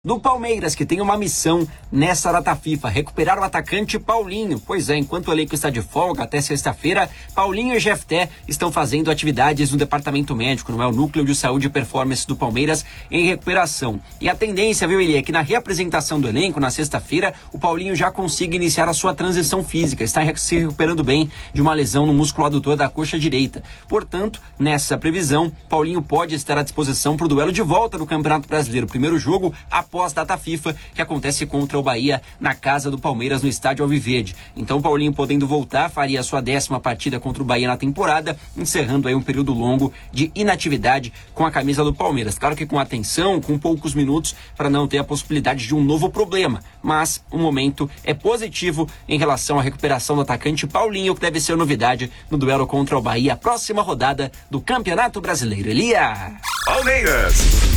do Palmeiras, que tem uma missão nessa data FIFA, recuperar o atacante Paulinho. Pois é, enquanto o elenco está de folga até sexta-feira, Paulinho e Jefté estão fazendo atividades no departamento médico, não é o núcleo de saúde e performance do Palmeiras em recuperação. E a tendência, viu, Eli, é que na reapresentação do elenco, na sexta-feira, o Paulinho já consiga iniciar a sua transição física, está se recuperando bem de uma lesão no músculo adutor da coxa direita. Portanto, nessa previsão, Paulinho pode estar à disposição para o duelo de volta do Campeonato Brasileiro, primeiro jogo após data FIFA, que acontece contra o Bahia na casa do Palmeiras, no estádio Alviverde. Então o Paulinho, podendo voltar, faria a sua 10ª partida contra o Bahia na temporada, encerrando aí um período longo de inatividade com a camisa do Palmeiras. Claro que com atenção, com poucos minutos, para não ter a possibilidade de um novo problema, mas o momento é positivo em relação à recuperação do atacante Paulinho, que deve ser novidade no duelo contra o Bahia, próxima rodada do Campeonato Brasileiro. Elia! Palmeiras!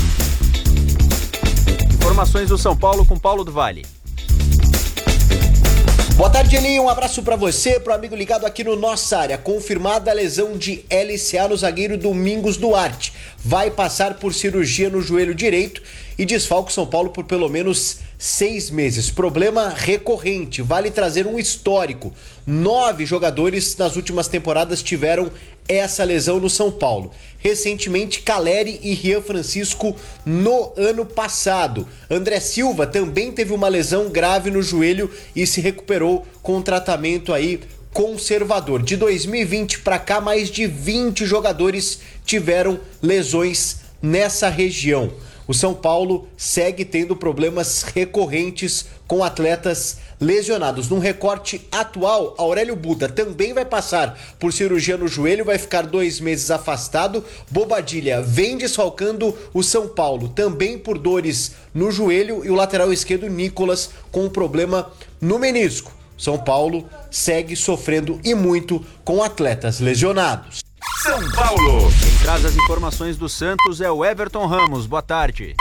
Informações do São Paulo com Paulo do Vale. Boa tarde, Eli. Um abraço pra você, pro amigo ligado aqui no Nossa Área. Confirmada a lesão de LCA no zagueiro Domingos Duarte. Vai passar por cirurgia no joelho direito e desfalca o São Paulo por pelo menos 6 meses. Problema recorrente, vale trazer um histórico. 9 jogadores nas últimas temporadas tiveram essa lesão no São Paulo. Recentemente, Caleri e Rian Francisco no ano passado. André Silva também teve uma lesão grave no joelho e se recuperou com um tratamento aí conservador. De 2020 para cá, mais de 20 jogadores tiveram lesões nessa região. O São Paulo segue tendo problemas recorrentes com atletas lesionados. Num recorte atual, Aurélio Buda também vai passar por cirurgia no joelho, vai ficar 2 meses afastado. Bobadilha vem desfalcando o São Paulo, também por dores no joelho, e o lateral esquerdo Nicolas com um problema no menisco. São Paulo segue sofrendo e muito com atletas lesionados. São Paulo! Quem traz as informações do Santos é o Everton Ramos. Boa tarde.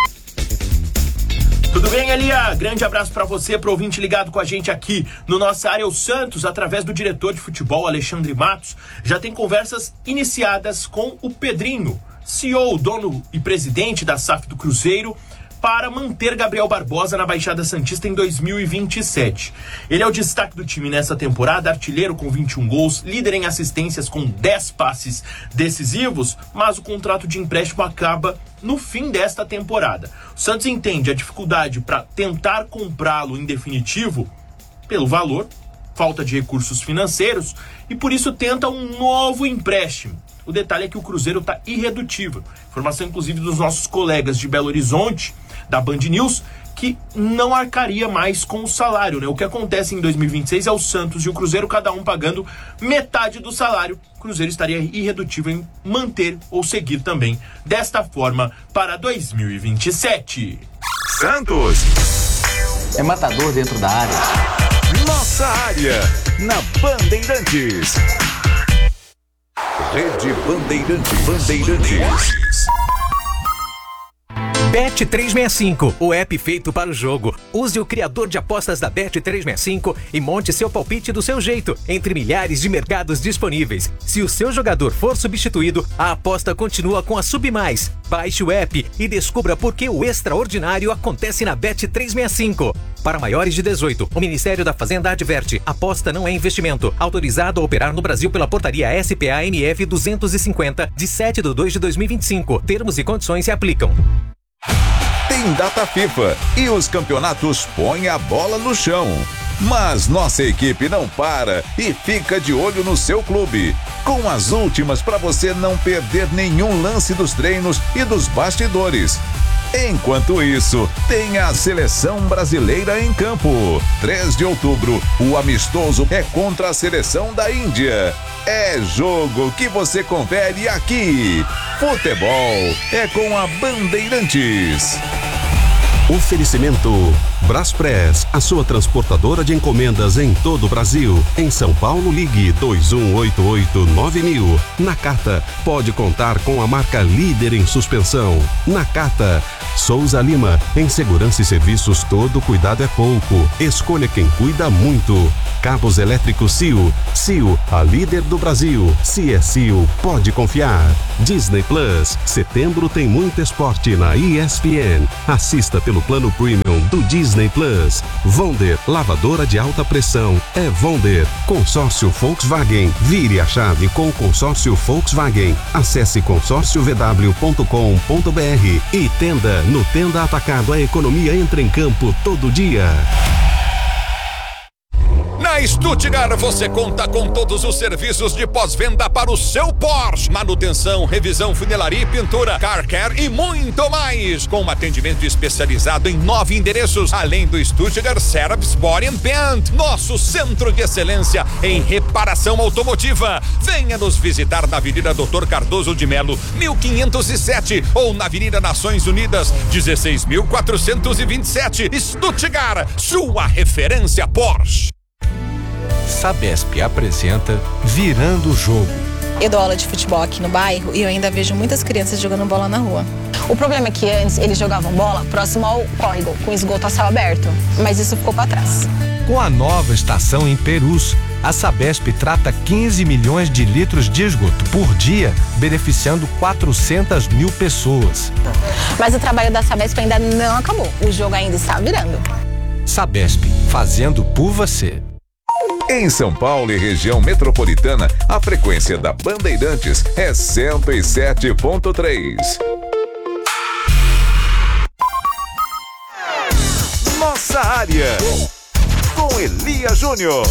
Tudo bem, Elia? Grande abraço pra você, pro ouvinte ligado com a gente aqui no Nossa Área. O Santos, através do diretor de futebol, Alexandre Matos, já tem conversas iniciadas com o Pedrinho, CEO, dono e presidente da SAF do Cruzeiro, para manter Gabriel Barbosa na Baixada Santista em 2027. Ele é o destaque do time nessa temporada, artilheiro com 21 gols, líder em assistências com 10 passes decisivos, mas o contrato de empréstimo acaba no fim desta temporada. O Santos entende a dificuldade para tentar comprá-lo em definitivo pelo valor, falta de recursos financeiros, e por isso tenta um novo empréstimo. O detalhe é que o Cruzeiro está irredutível. Informação, inclusive, dos nossos colegas de Belo Horizonte, da Band News, que não arcaria mais com o salário, né? O que acontece em 2026 é o Santos e o Cruzeiro, cada um pagando metade do salário. O Cruzeiro estaria irredutível em manter ou seguir também desta forma para 2027. Santos! É matador dentro da área. Nossa Área, na Bandeirantes. Rede Bandeirantes. Bet365, o app feito para o jogo. Use o criador de apostas da Bet365 e monte seu palpite do seu jeito, entre milhares de mercados disponíveis. Se o seu jogador for substituído, a aposta continua com a Submais. Baixe o app e descubra por que o extraordinário acontece na Bet365. Para maiores de 18, o Ministério da Fazenda adverte: aposta não é investimento. Autorizado a operar no Brasil pela portaria SPA-MF 250, de 7/2/2025. Termos e condições se aplicam. Tem data FIFA e os campeonatos põem a bola no chão. Mas nossa equipe não para e fica de olho no seu clube, com as últimas para você não perder nenhum lance dos treinos e dos bastidores. Enquanto isso, tem a Seleção Brasileira em campo. 3 de outubro, o amistoso é contra a Seleção da Índia. É jogo que você confere aqui. Futebol é com a Bandeirantes. Oferecimento Braspress, a sua transportadora de encomendas em todo o Brasil. Em São Paulo, ligue 2188-9000. Nakata, pode contar com a marca líder em suspensão. Nakata. Souza Lima, em segurança e serviços, todo cuidado é pouco. Escolha quem cuida muito. Cabos elétricos CIO. CIO, a líder do Brasil. Se é CIO, pode confiar. Disney Plus, setembro tem muito esporte na ESPN. Assista pelo pelo plano Premium do Disney Plus. Wonder, lavadora de alta pressão. É Wonder. Consórcio Volkswagen. Vire a chave com o consórcio Volkswagen. Acesse consórciovw.com.br e Tenda. No Tenda Atacado, a economia entra em campo todo dia. Na Stuttgart você conta com todos os serviços de pós-venda para o seu Porsche. Manutenção, revisão, funilaria e pintura, car care e muito mais. Com um atendimento especializado em 9 endereços, além do Stuttgart Service Body and Paint, nosso centro de excelência em reparação automotiva. Venha nos visitar na Avenida Dr. Cardoso de Melo, 1507 ou na Avenida Nações Unidas, 16.427. Stuttgart, sua referência Porsche. Sabesp apresenta Virando o Jogo. Eu dou aula de futebol aqui no bairro e eu ainda vejo muitas crianças jogando bola na rua. O problema é que antes eles jogavam bola próximo ao córrego, com esgoto a céu aberto, mas isso ficou para trás. Com a nova estação em Perus, a Sabesp trata 15 milhões de litros de esgoto por dia, beneficiando 400 mil pessoas. Mas o trabalho da Sabesp ainda não acabou, o jogo ainda está virando. Sabesp, fazendo por você. Em São Paulo e região metropolitana, a frequência da Bandeirantes é 107.3. Nossa área, com Elia Júnior.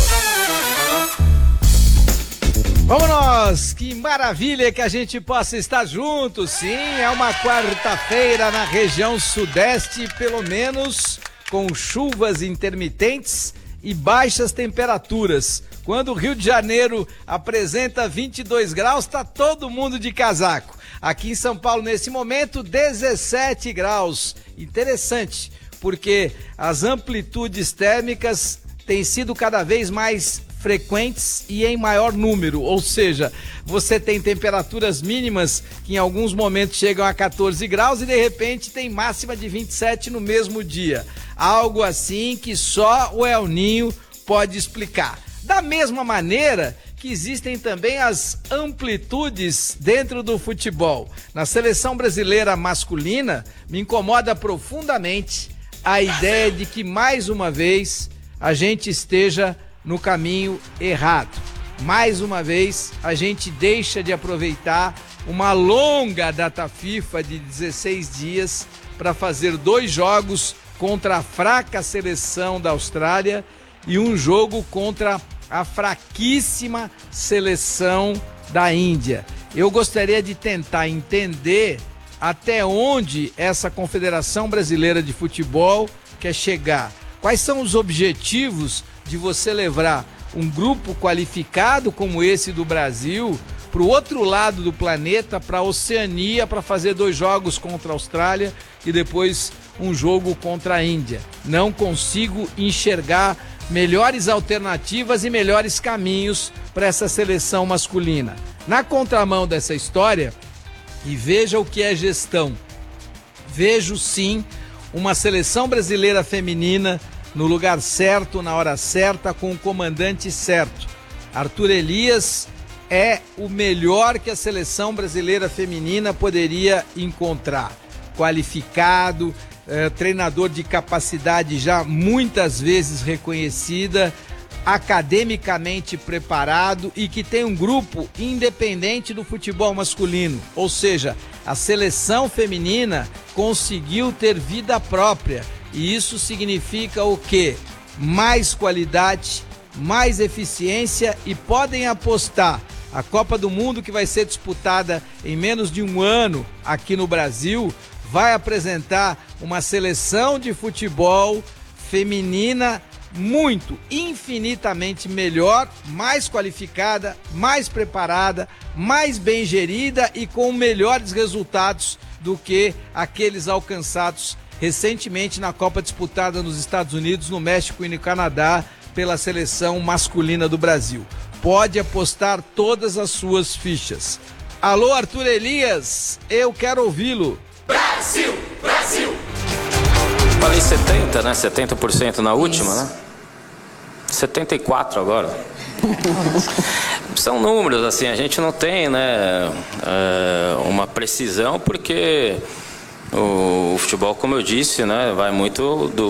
Vamos nós! Que maravilha que a gente possa estar juntos, sim, é uma quarta-feira na região sudeste, pelo menos com chuvas intermitentes e baixas temperaturas. Quando o Rio de Janeiro apresenta 22 graus, tá todo mundo de casaco. Aqui em São Paulo, nesse momento, 17 graus. Interessante, porque as amplitudes térmicas têm sido cada vez mais frequentes e em maior número, ou seja, você tem temperaturas mínimas que em alguns momentos chegam a 14 graus e de repente tem máxima de 27 no mesmo dia. Algo assim que só o El Ninho pode explicar. Da mesma maneira que existem também as amplitudes dentro do futebol. Na seleção brasileira masculina, me incomoda profundamente a ideia de que mais uma vez a gente esteja no caminho errado. Mais uma vez, a gente deixa de aproveitar uma longa data FIFA de 16 dias para fazer 2 jogos contra a fraca seleção da Austrália e um jogo contra a fraquíssima seleção da Índia. Eu gostaria de tentar entender até onde essa Confederação Brasileira de Futebol quer chegar. Quais são os objetivos de você levar um grupo qualificado como esse do Brasil para o outro lado do planeta, para a Oceania, para fazer 2 jogos contra a Austrália e depois um jogo contra a Índia? Não consigo enxergar melhores alternativas e melhores caminhos para essa seleção masculina. Na contramão dessa história, e veja o que é gestão, vejo sim uma seleção brasileira feminina no lugar certo, na hora certa, com o comandante certo. Arthur Elias é o melhor que a seleção brasileira feminina poderia encontrar. Qualificado, treinador de capacidade já muitas vezes reconhecida, academicamente preparado e que tem um grupo independente do futebol masculino. Ou seja, a seleção feminina conseguiu ter vida própria. E isso significa o quê? Mais qualidade, mais eficiência e podem apostar. A Copa do Mundo, que vai ser disputada em menos de um ano aqui no Brasil, vai apresentar uma seleção de futebol feminina muito, infinitamente melhor, mais qualificada, mais preparada, mais bem gerida e com melhores resultados do que aqueles alcançados recentemente na Copa disputada nos Estados Unidos, no México e no Canadá pela seleção masculina do Brasil. Pode apostar todas as suas fichas. Alô, Arthur Elias, eu quero ouvi-lo. Brasil, Brasil! Falei 70, né? 70% na última, né? 74 agora. São números, assim, a gente não tem, né, uma precisão, porque O futebol, como eu disse, né, vai muito